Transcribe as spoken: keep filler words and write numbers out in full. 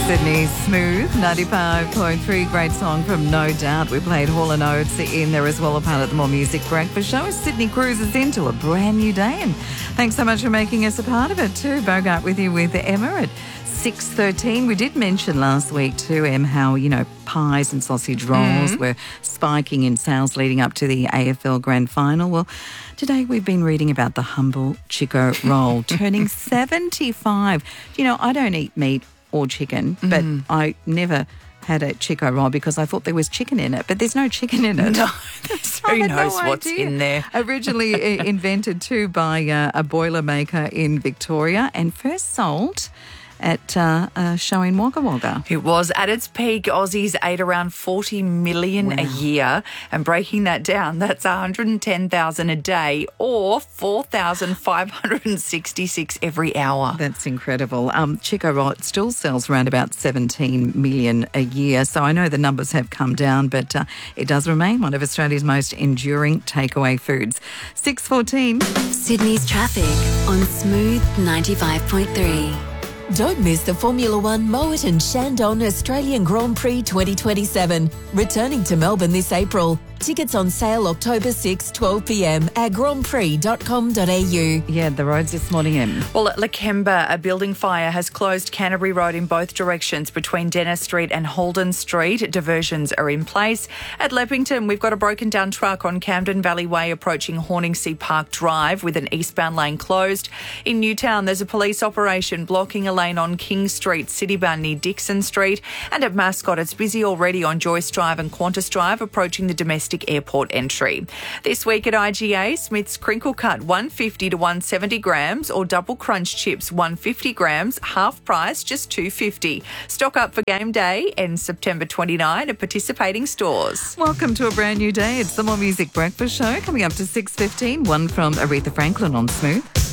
Sydney Smooth, ninety-five point three, great song from No Doubt. We played Hall and Oates in there as well, a part of the More Music Breakfast Show as Sydney cruises into a brand new day. And thanks so much for making us a part of it too. Bogart with you with Emma at six thirteen. We did mention last week too, Em, how, you know, pies and sausage rolls mm. were spiking in sales leading up to the A F L Grand Final. Well, today we've been reading about the humble Chico roll turning seventy-five. You know, I don't eat meat or chicken, but mm. I never had a Chico roll because I thought there was chicken in it, but there's no chicken in it. No, who knows no what's in there. Originally invented too by uh, a Boilermaker in Victoria and first sold at uh, a show in Wagga Wagga. It was. At its peak, Aussies ate around forty million wow. a year. And breaking that down, that's one hundred ten thousand a day or four thousand five hundred sixty-six every hour. That's incredible. Um, Chico Roll still sells around about seventeen million a year. So I know the numbers have come down, but uh, it does remain one of Australia's most enduring takeaway foods. six fourteen. Sydney's traffic on Smooth ninety-five point three. Don't miss the Formula One Moet and Shandong Australian Grand Prix twenty twenty-seven, returning to Melbourne this April. Tickets on sale October sixth, twelve p m at grand prix dot com dot a u. Yeah, the roads this morning, Em. Well, at Lakemba, a building fire has closed Canterbury Road in both directions between Dennis Street and Holden Street. Diversions are in place. At Leppington, we've got a broken down truck on Camden Valley Way approaching Horningsea Park Drive with an eastbound lane closed. In Newtown, there's a police operation blocking a lane on King Street, Citybound near Dixon Street. And at Mascot, it's busy already on Joyce Drive and Qantas Drive approaching the domestic airport entry. This week at I G A, Smith's Crinkle Cut one fifty to one seventy grams or Double Crunch Chips one fifty grams, half price just two fifty. Stock up for game day ends September twenty-ninth at participating stores. Welcome to a brand new day. It's the More Music Breakfast Show coming up to six fifteen. One from Aretha Franklin on Smooth.